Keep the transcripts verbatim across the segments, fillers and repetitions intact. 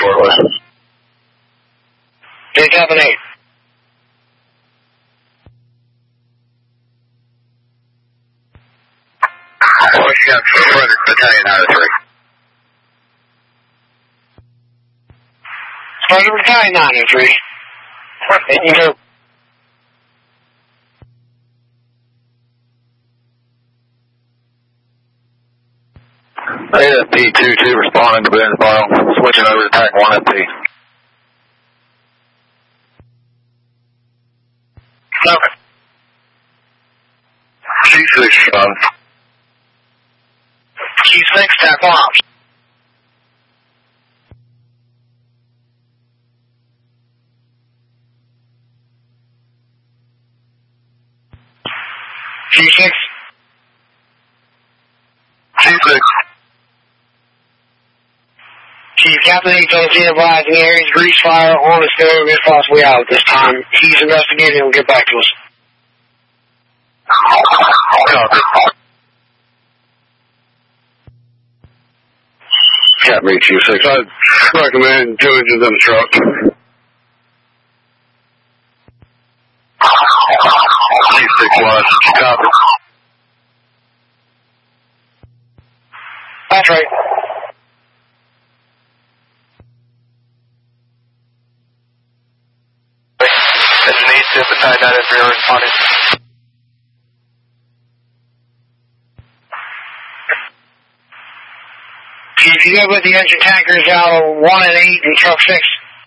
short license. Big seven eight. What you got for Frederick Battalion out of three? Frederick Battalion nine oh three. And you go. A F P two two responding to Ben's file. Switching over to Tac one F P. Okay. G six responding. G six, Tac one ops. G six. G six. Chief Captain eight seventeen advising Aries grease fire on the stove is possibly out at this time. He's investigating and will get back to us. Copy. Captain eight two six. I'd recommend two engines in the truck. G six was. Copy. That's right. Battalion nine oh three are responding. Chief, you go with the engine tankers out of one and eight and truck six.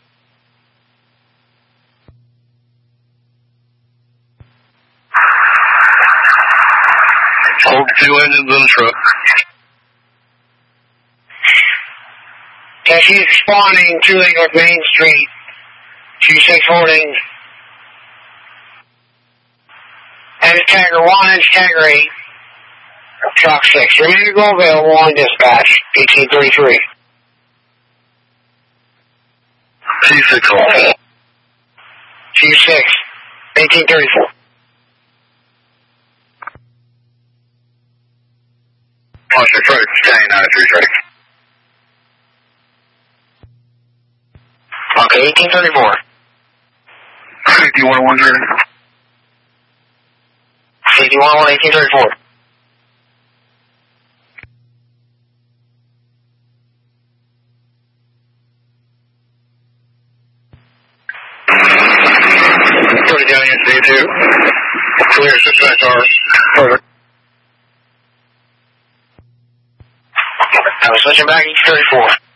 Hold two engines in the truck. So she's responding to North Main Street. G six holding. Engine tanker one, engine tanker eight. Truck six. Remaining go available on dispatch. eighteen thirty-three. G six hold. G six. eighteen thirty-four. Officer Frederick Battalion nine oh three ready. Okay, eighteen thirty-four. fifty-one one ready. fifty-one one, eighteen thirty-four. Thirty down against D two. Clear suspect R. Further. I was switching back eighteen thirty-four.